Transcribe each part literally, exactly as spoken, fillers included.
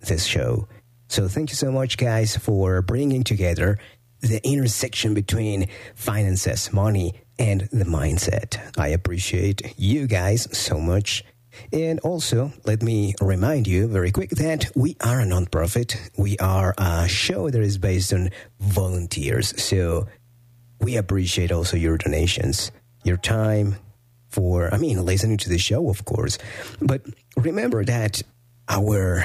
this show. So thank you so much, guys, for bringing together the intersection between finances, money, and the mindset. I appreciate you guys so much. And also, let me remind you very quick that we are a nonprofit. We are a show that is based on volunteers. So we appreciate also your donations, your time for, I mean, listening to the show, of course. But remember that our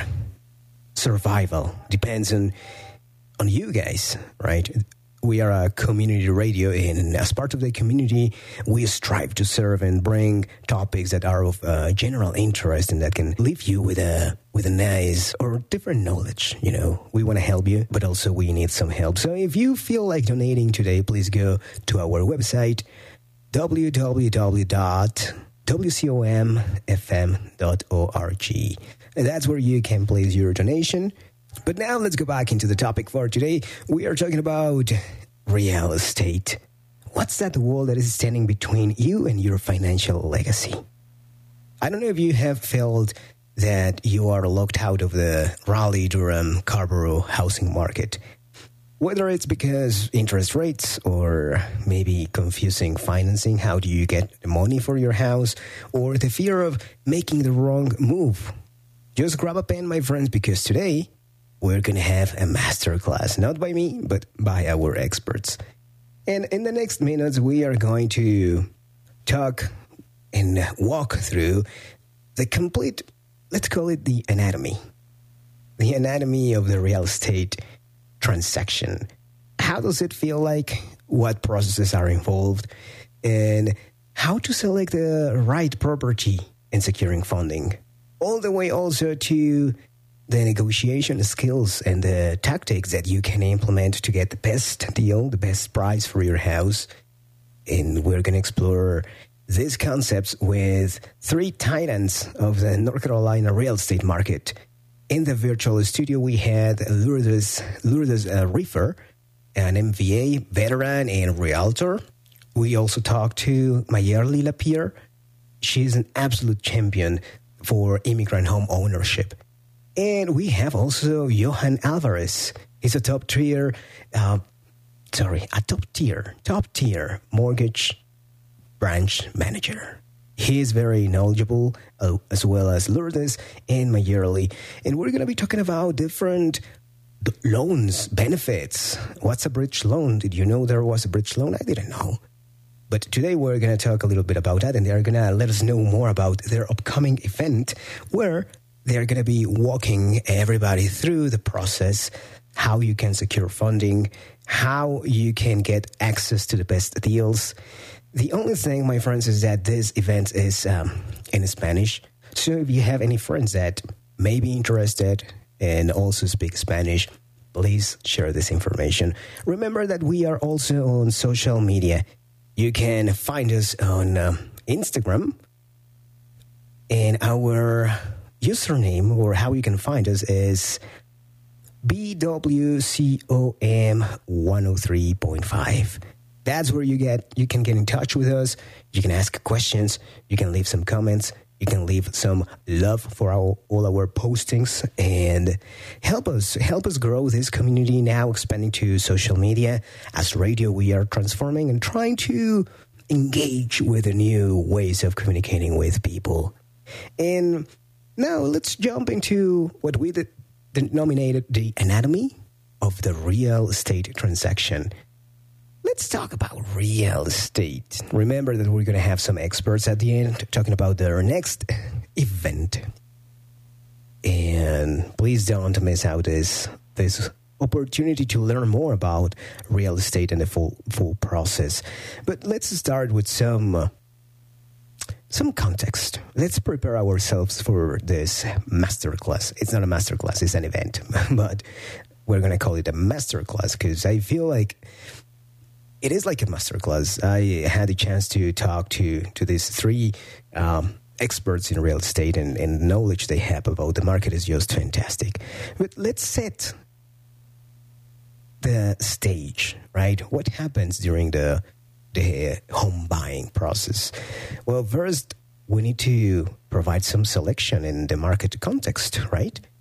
survival depends on on you guys, right? We are a community radio, and as part of the community, we strive to serve and bring topics that are of uh, general interest and that can leave you with a with a nice or different knowledge. You know, we want to help you, but also we need some help. So if you feel like donating today, please go to our website, w w w dot w com f m dot org. And that's where you can place your donation. But now let's go back into the topic for today. We are talking about real estate. What's that wall that is standing between you and your financial legacy? I don't know if you have felt that you are locked out of the Raleigh-Durham Scarborough housing market. Whether it's because interest rates or maybe confusing financing, how do you get the money for your house, or the fear of making the wrong move. Just grab a pen, my friends, because today we're going to have a masterclass, not by me, but by our experts. And in the next minutes, we are going to talk and walk through the complete, let's call it the anatomy, the anatomy of the real estate transaction. How does it feel like? What processes are involved? And how to select the right property in securing funding? All the way also to the negotiation skills and the tactics that you can implement to get the best deal, the best price for your house. And we're going to explore these concepts with three titans of the North Carolina real estate market. In the virtual studio, we had Lourdes, Lourdes uh, Reefer, an M V A veteran and realtor. We also talked to Mayerly Lapierre. She's an absolute champion for immigrant home ownership. And we have also Johan Alvarez. He's a top tier, uh, sorry, a top tier, top tier mortgage branch manager. He is very knowledgeable, uh, as well as Lourdes and Mayerly. And we're going to be talking about different b- loans, benefits. What's a bridge loan? Did you know there was a bridge loan? I didn't know. But today we're going to talk a little bit about that, and they're going to let us know more about their upcoming event where they're going to be walking everybody through the process, how you can secure funding, how you can get access to the best deals. The only thing, my friends, is that this event is um, in Spanish. So if you have any friends that may be interested and also speak Spanish, please share this information. Remember that we are also on social media. You can find us on uh, Instagram, and our username, or how you can find us, is B W C O M one oh three point five. That's where you get you can get in touch with us. You can ask questions. You can leave some comments. You can leave some love for our, all our postings, and help us help us grow this community, now expanding to social media. As radio, we are transforming and trying to engage with the new ways of communicating with people. And now let's jump into what we de- denominated the anatomy of the real estate transaction. Let's talk about real estate. Remember that we're going to have some experts at the end talking about their next event. And please don't miss out this this opportunity to learn more about real estate and the full full process. But let's start with some uh, some context. Let's prepare ourselves for this masterclass. It's not a masterclass, it's an event. But we're going to call it a masterclass because I feel like it is like a masterclass. I had a chance to talk to, to these three um, experts in real estate, and, and knowledge they have about the market is just fantastic. But let's set the stage, right? What happens during the the home buying process? Well, first, we need to provide some selection in the market context, right?